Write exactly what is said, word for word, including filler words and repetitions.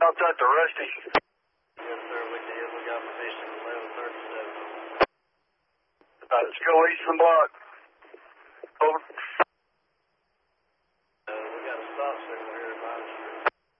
out that to Rusty? Yes, sir, we did. We got position eleven thirty-seven. Uh, let's go east of the block.